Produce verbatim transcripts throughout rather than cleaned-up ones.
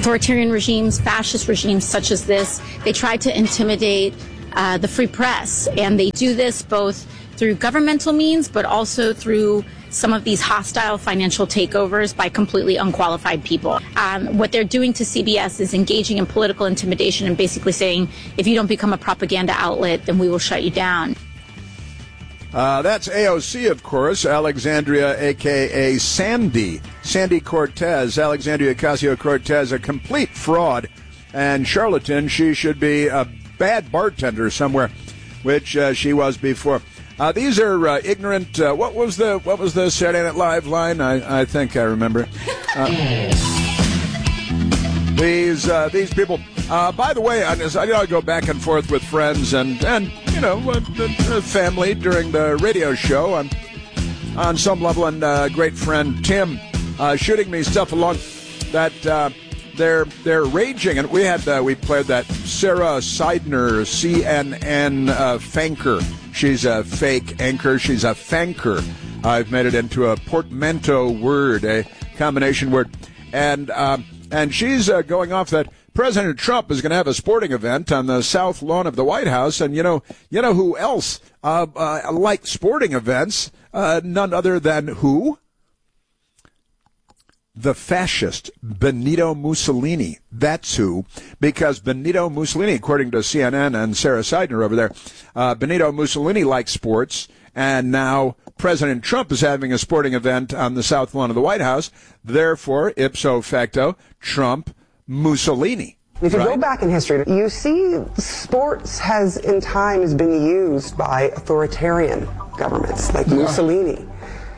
authoritarian regimes, fascist regimes such as this, they try to intimidate uh, the free press. And they do this both through governmental means, but also through some of these hostile financial takeovers by completely unqualified people. Um, what they're doing to C B S is engaging in political intimidation and basically saying, if you don't become a propaganda outlet, then we will shut you down. Uh, that's A O C, of course, Alexandria, a k a. Sandy. Sandy Cortez, Alexandria Ocasio-Cortez, a complete fraud and charlatan. She should be a bad bartender somewhere, which uh, she was before. Uh, these are uh, ignorant. Uh, what was the what was the Saturday Night Live line? I, I think I remember. Uh, these uh, these people. Uh, by the way, I, I you know, I go back and forth with friends and and you know uh, family during the radio show. I'm on some level, and uh, great friend Tim uh, shooting me stuff along that uh, they're they're raging, and we had uh, we played that Sarah Seidner, C N N uh, fanker. She's a fake anchor. She's a fanker. I've made it into a portmanteau word, a combination word. And uh, and she's uh, going off that President Trump is going to have a sporting event on the south lawn of the White House. And, you know, you know who else uh, uh, likes sporting events? Uh, none other than who? The fascist Benito Mussolini. That's who. Because Benito Mussolini, according to C N N and Sarah Seidner over there, uh, Benito Mussolini likes sports, and now President Trump is having a sporting event on the south lawn of the White House. Therefore, ipso facto, Trump Mussolini. If you right? go back in history, you see sports has in time has been used by authoritarian governments like Mussolini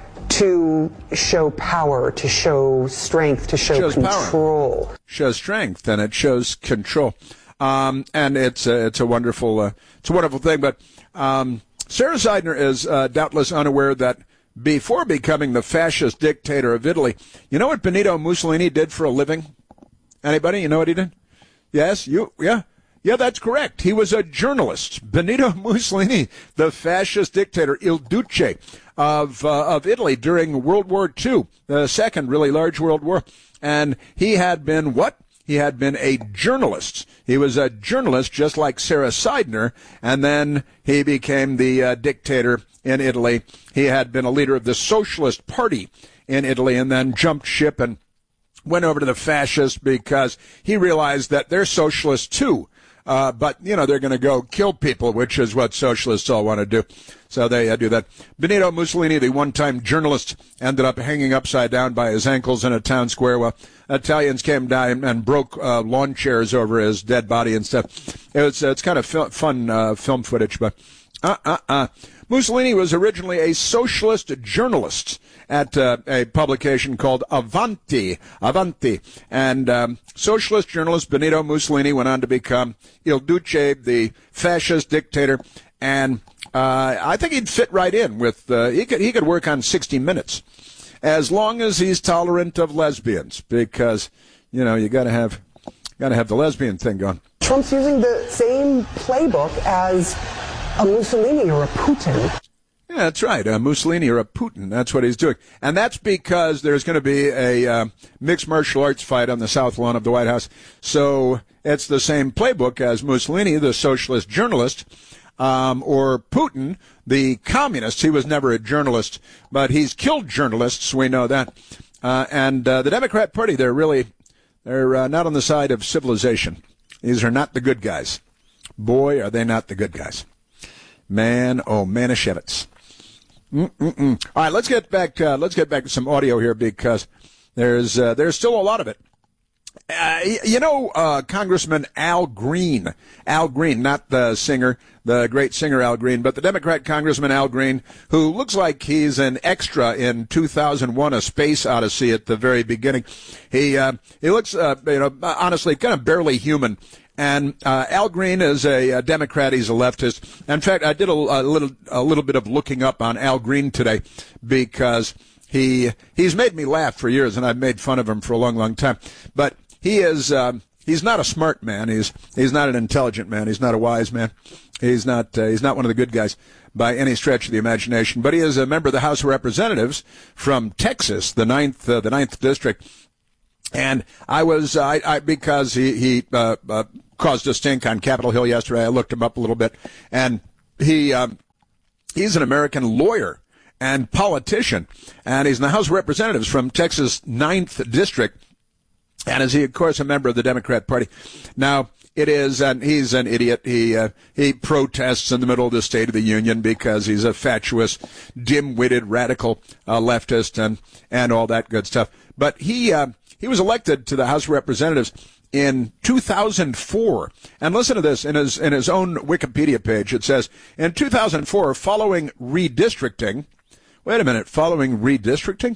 to show power, to show strength, to show shows control. Power. Shows strength, and it shows control. Um, and it's a, it's a wonderful uh, it's a wonderful thing. But um, Sarah Seidner is uh, doubtless unaware that before becoming the fascist dictator of Italy, you know what Benito Mussolini did for a living? Anybody? You know what he did? Yes, you, yeah. Yeah, that's correct. He was a journalist. Benito Mussolini, the fascist dictator, Il Duce of uh, of Italy during World War Two, the second really large world war. And he had been what? He had been a journalist. He was a journalist just like Sarah Seidner, and then he became the uh, dictator in Italy. He had been a leader of the Socialist Party in Italy and then jumped ship and went over to the fascists because he realized that they're socialists too. Uh, but, you know, they're going to go kill people, which is what socialists all want to do. So they uh, do that. Benito Mussolini, the one-time journalist, ended up hanging upside down by his ankles in a town square while Italians came down and broke uh, lawn chairs over his dead body and stuff. It was, uh, it's kind of fil- fun uh, film footage, but uh-uh-uh. Mussolini was originally a socialist journalist at uh, a publication called Avanti, Avanti. And um, socialist journalist Benito Mussolini went on to become Il Duce, the fascist dictator. And uh, I think he'd fit right in with, uh, he could he could work on sixty minutes, as long as he's tolerant of lesbians, because, you know, you got to have got to have the lesbian thing going. Trump's using the same playbook as a Mussolini or a Putin. Yeah, that's right. A Mussolini or a Putin. That's what he's doing. And that's because there's going to be a uh, mixed martial arts fight on the south lawn of the White House. So it's the same playbook as Mussolini, the socialist journalist, um, or Putin, the communist. He was never a journalist, but he's killed journalists. We know that. Uh, and uh, the Democrat Party, they're really, they're uh, not on the side of civilization. These are not the good guys. Boy, are they not the good guys. Man, oh, Manischewitz. Mm-mm-mm. All right, let's get back. Uh, let's get back to some audio here because there's uh, there's still a lot of it. Uh, you know, uh, Congressman Al Green, Al Green, not the singer, the great singer Al Green, but the Democrat Congressman Al Green, who looks like he's an extra in two thousand one: A Space Odyssey at the very beginning. He uh, he looks, uh, you know, honestly, kind of barely human. And uh, Al Green is a, a Democrat. He's a leftist. In fact, I did a, a little a little bit of looking up on Al Green today because he he's made me laugh for years, and I've made fun of him for a long, long time. But he is um, he's not a smart man. He's he's not an intelligent man. He's not a wise man. He's not uh, he's not one of the good guys by any stretch of the imagination. But he is a member of the House of Representatives from Texas, the ninth uh, the ninth district. And I was, uh, I, I, because he, he, uh, uh, caused a stink on Capitol Hill yesterday, I looked him up a little bit, and he, um, he's an American lawyer and politician, and he's in the House of Representatives from Texas ninth District, and is he, of course, a member of the Democrat Party. Now, it is, and he's an idiot. He uh, he protests in the middle of the State of the Union because he's a fatuous, dim-witted, radical uh, leftist and and all that good stuff. But he uh, he was elected to the House of Representatives in two thousand four. And listen to this in his in his own Wikipedia page. It says, in two thousand four, following redistricting. Wait a minute, following redistricting?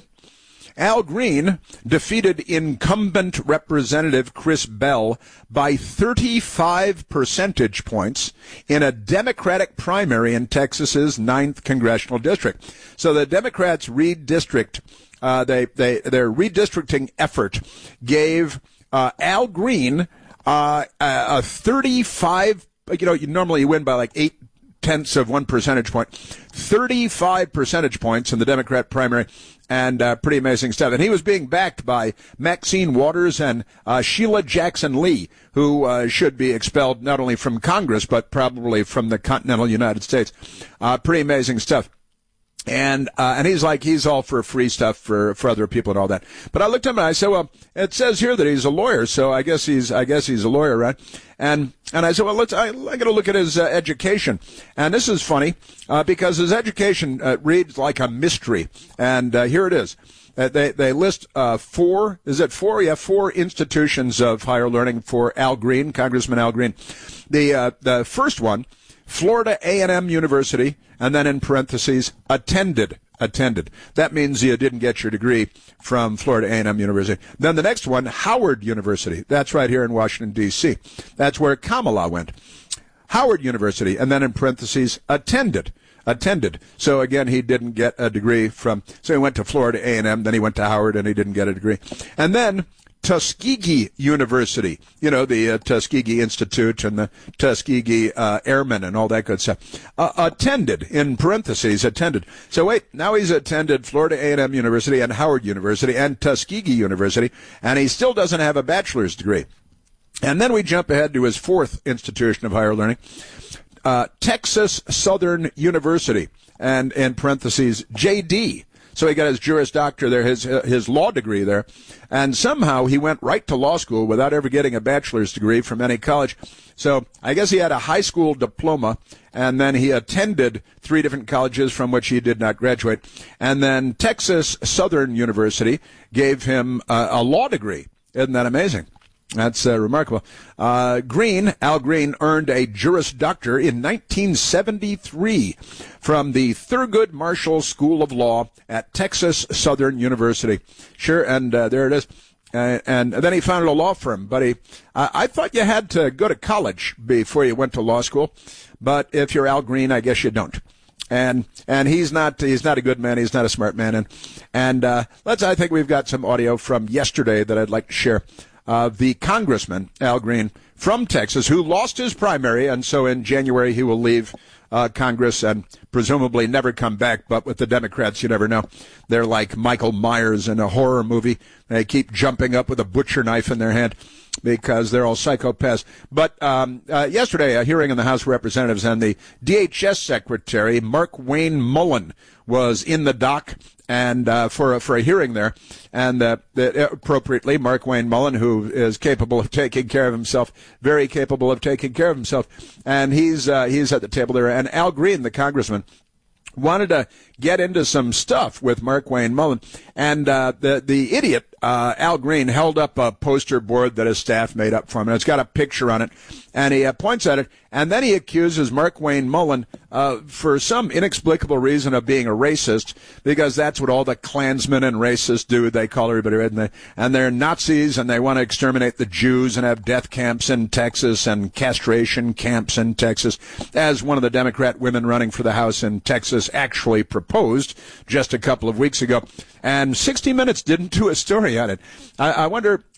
Al Green defeated incumbent Representative Chris Bell by thirty-five percentage points in a Democratic primary in Texas's ninth Congressional District. So the Democrats redistrict, uh, they, they, their redistricting effort gave, uh, Al Green, uh, a thirty-five, you know, you normally you win by like eight tenths of one percentage point, thirty-five percentage points in the Democrat primary. And uh, pretty amazing stuff. And he was being backed by Maxine Waters and uh, Sheila Jackson Lee, who uh, should be expelled not only from Congress, but probably from the continental United States. Uh, pretty amazing stuff. And uh, and he's like, he's all for free stuff for, for other people and all that. But I looked at him and I said, well, it says here that he's a lawyer, so I guess he's I guess he's a lawyer, right? And and I said, well, let's I, I got to look at his uh, education. And this is funny uh, because his education uh, reads like a mystery. And uh, here it is. Uh, they they list uh, four. Is it four? Yeah, four institutions of higher learning for Al Green, Congressman Al Green. The uh, the first one, Florida A and M University, and then in parentheses, attended, attended. That means you didn't get your degree from Florida A and M University. Then the next one, Howard University. That's right here in Washington, D C That's where Kamala went. Howard University, and then in parentheses, attended, attended. So again, he didn't get a degree from, so he went to Florida A and M, then he went to Howard, and he didn't get a degree. And then Tuskegee University, you know, the uh, Tuskegee Institute and the Tuskegee uh, Airmen and all that good stuff. Uh, attended, in parentheses, attended. So wait, now he's attended Florida A and M University and Howard University and Tuskegee University, and he still doesn't have a bachelor's degree. And then we jump ahead to his fourth institution of higher learning, uh, Texas Southern University, and in parentheses, J D. So he got his Juris Doctor there, his his law degree there, and somehow he went right to law school without ever getting a bachelor's degree from any college. So I guess he had a high school diploma, and then he attended three different colleges from which he did not graduate. And then Texas Southern University gave him a, a law degree. Isn't that amazing? That's uh, remarkable. Uh, Green, Al Green, earned a Juris Doctor in nineteen seventy-three from the Thurgood Marshall School of Law at Texas Southern University. Sure, and uh, there it is. Uh, and then he founded a law firm. But he, uh, I thought you had to go to college before you went to law school. But if you're Al Green, I guess you don't. And and he's not he's not a good man. He's not a smart man. And and uh, let's. I think we've got some audio from yesterday that I'd like to share. Uh, the Congressman, Al Green, from Texas, who lost his primary, and so in January he will leave uh, Congress and presumably never come back. But with the Democrats, you never know. They're like Michael Myers in a horror movie. They keep jumping up with a butcher knife in their hand because they're all psychopaths. But um, uh, yesterday, a hearing in the House of Representatives, and the D H S Secretary, Mark Wayne Mullen, was in the dock and uh, for a, for a hearing there, and uh, that appropriately, Mark Wayne Mullen, who is capable of taking care of himself, very capable of taking care of himself, and he's uh, he's at the table there. And Al Green, the congressman, wanted to get into some stuff with Mark Wayne Mullen, and uh, the the idiot uh, Al Green held up a poster board that his staff made up for him, and it's got a picture on it, and he uh, points at it, and then he accuses Mark Wayne Mullen uh, for some inexplicable reason of being a racist, because that's what all the Klansmen and racists do. They call everybody red, and, they, and they're Nazis, and they want to exterminate the Jews and have death camps in Texas and castration camps in Texas, as one of the Democrat women running for the House in Texas actually proposed just a couple of weeks ago. And sixty minutes didn't do a story on it. I, I wonder,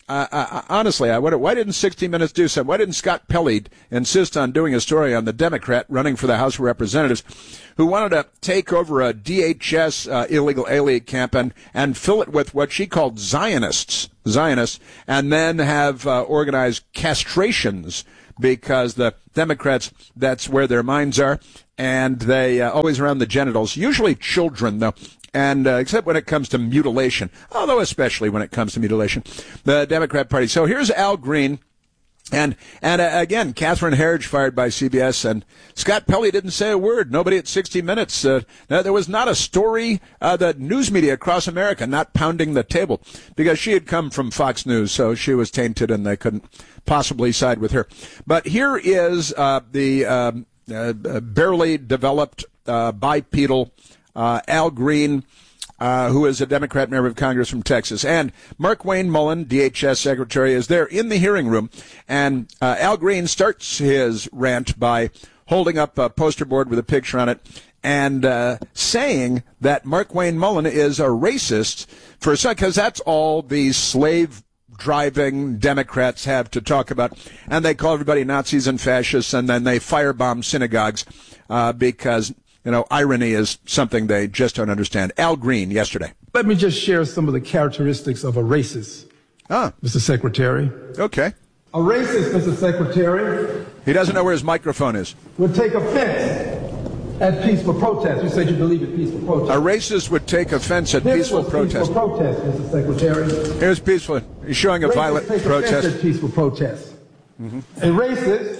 uh, uh, honestly, I wonder, why didn't sixty minutes do something? Why didn't Scott Pelley insist on doing a story on the Democrat running for the House of Representatives who wanted to take over a D H S uh, illegal alien camp and, and fill it with what she called Zionists, Zionists, and then have uh, organized castrations because the Democrats, that's where their minds are, and they uh, always around the genitals, usually children, though. And uh, except when it comes to mutilation, although especially when it comes to mutilation, the Democrat Party. So here's Al Green. And, and uh, again, Catherine Herridge fired by C B S, and Scott Pelley didn't say a word. Nobody at sixty minutes. Uh, there was not a story, uh, the news media across America not pounding the table, because she had come from Fox News, so she was tainted and they couldn't possibly side with her. But here is uh, the um, uh, barely developed uh, bipedal uh, Al Green, Uh, who is a Democrat member of Congress from Texas. And Markwayne Mullin, D H S Secretary, is there in the hearing room. And uh, Al Green starts his rant by holding up a poster board with a picture on it and uh, saying that Markwayne Mullin is a racist for a second, because that's all these slave driving Democrats have to talk about. And they call everybody Nazis and fascists, and then they firebomb synagogues uh, because... You know, irony is something they just don't understand. Al Green, yesterday. Let me just share some of the characteristics of a racist, ah. Mister Secretary. Okay. A racist, Mister Secretary. He doesn't know where his microphone is. Would take offense at peaceful protest. You said you believe in peaceful protest. A racist would take offense at this peaceful was protest. Peaceful protest, Mister Secretary. Here's peaceful. He's showing a Racists violent take protest. Offense at peaceful protest. Mm-hmm. A racist,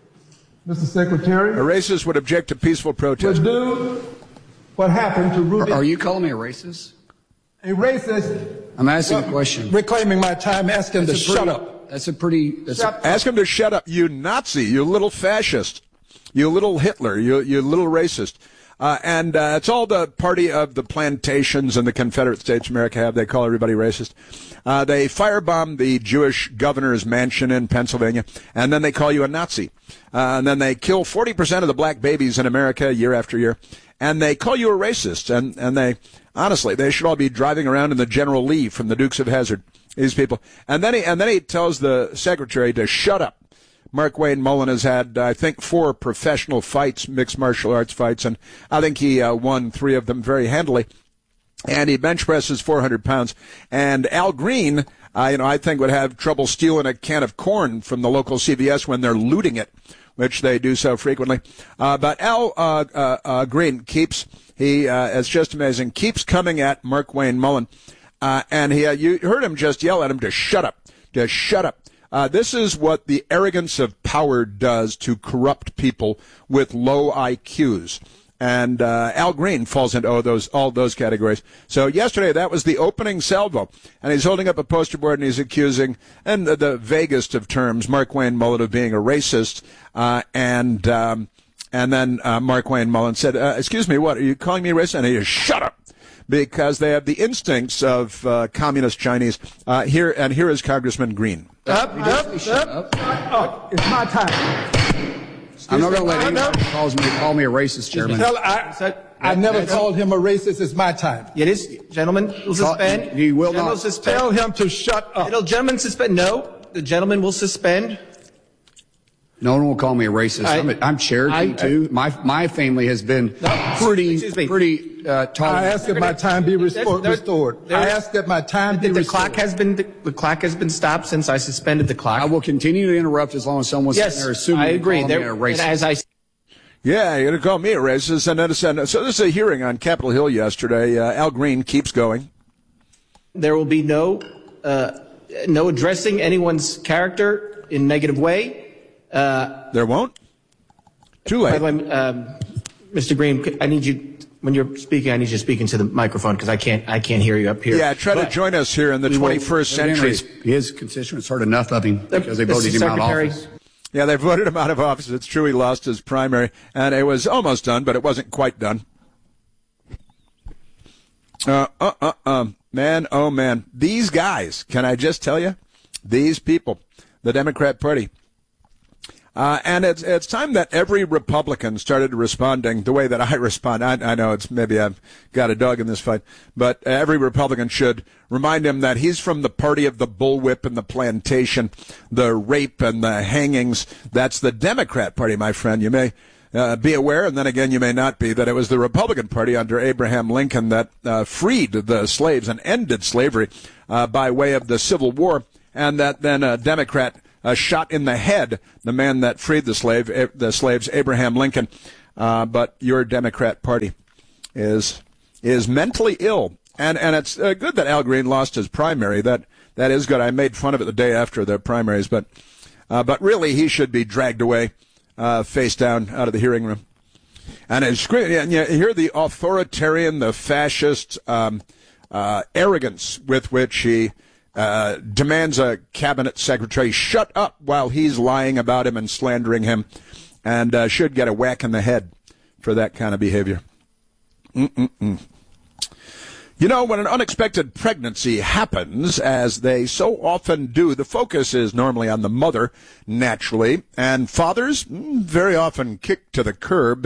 Mister Secretary, a racist would object to peaceful protest. Would do what happened to Rudy. Are you calling me a racist? A racist. I'm asking well, a question. Reclaiming my time, ask him that's to pretty, shut up. That's a pretty. That's shut a, ask him to shut up, you Nazi, you little fascist, you little Hitler, you you little racist. Uh, and uh, it's all the party of the plantations and the Confederate States of America have. They call everybody racist. Uh, they firebombed the Jewish governor's mansion in Pennsylvania, and then they call you a Nazi. Uh, and then they kill forty percent of the black babies in America year after year. And they call you a racist. And, and they, honestly, they should all be driving around in the General Lee from the Dukes of Hazzard, these people. And then he, and then he tells the secretary to shut up. Markwayne Mullin has had, I think, four professional fights, mixed martial arts fights, and I think he uh, won three of them very handily. And he bench presses four hundred pounds. And Al Green, uh, you know, I think would have trouble stealing a can of corn from the local C V S when they're looting it, which they do so frequently. Uh, but Al uh, uh, uh, Green keeps, he, uh, it's just amazing, keeps coming at Markwayne Mullin. Uh, and he, uh, you heard him just yell at him to shut up, to shut up. Uh, this is what the arrogance of power does to corrupt people with low I Qs. And uh, Al Green falls into all those, all those categories. So yesterday, that was the opening salvo. And he's holding up a poster board and he's accusing, in the, the vaguest of terms, Markwayne Mullin of being a racist. Uh, and um, and then uh, Markwayne Mullin said, uh, excuse me, what, are you calling me racist? And he just, shut up! Because they have the instincts of uh, communist Chinese. Uh, here And here is Congressman Green. Up, up, up, up. Oh, it's my time. Excuse I'm not going to let me. anyone calls me, call me a racist, Chairman. Tell, I, I never called him a racist. It's my time. It is, gentlemen, will suspend. You will Gentlemen not. will suspend. Tell him to shut up. It'll, gentlemen, suspend. No, the gentleman will suspend. No one will call me a racist. I, I'm, a, I'm Cherokee, I, too. My my family has been no, pretty, pretty uh, tolerant. I ask that my time be restored. There, restored. there, I ask that my time the, be the restored. clock has been the, the clock has been stopped since I suspended the clock. I will continue to interrupt as long as someone's yes, sitting there assuming I agree. There, me a racist. As I Yeah, you're going to call me a racist. And then, so this is a hearing on Capitol Hill yesterday. Uh, Al Green keeps going. There will be no uh, no addressing anyone's character in a negative way. Uh, there won't? Too late. By the way, um, Mister Green, I need you, when you're speaking, I need you to speak into the microphone because I can't I can't hear you up here. Yeah, try but to join us here in the twenty-first century. His, his constituents heard enough of him because they Mister voted him out of Secretary, office. Yeah, they voted him out of office. It's true he lost his primary, and it was almost done, but it wasn't quite done. Uh, uh, uh, uh, man, oh, man. These guys, can I just tell you, these people, the Democrat Party, Uh, and it's it's time that every Republican started responding the way that I respond. I, I know it's maybe I've got a dog in this fight, but every Republican should remind him that he's from the party of the bullwhip and the plantation, the rape and the hangings. That's the Democrat Party, my friend. You may uh, be aware, and then again you may not be, that it was the Republican Party under Abraham Lincoln that uh, freed the slaves and ended slavery uh, by way of the Civil War, and that then a Democrat Uh, shot in the head the man that freed the slave, the slaves, Abraham Lincoln. Uh, but your Democrat Party is is mentally ill, and and it's uh, good that Al Green lost his primary. That that is good. I made fun of it the day after the primaries, but uh, but really he should be dragged away, uh, face down, out of the hearing room. And it's screaming. And you hear the authoritarian, the fascist um, uh, arrogance with which he Uh, demands a cabinet secretary shut up while he's lying about him and slandering him, and uh, should get a whack in the head for that kind of behavior. Mm-mm-mm. You know, when an unexpected pregnancy happens, as they so often do, the focus is normally on the mother, naturally, and fathers very often kicked to the curb.